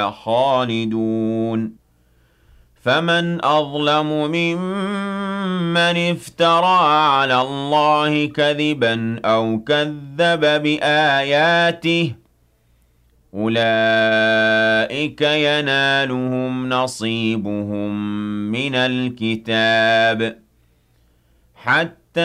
خالدون فمن أظلم ممن افترى على الله كذبا أو كذب بآياته أولئك ينالهم نصيبهم من الكتاب حتى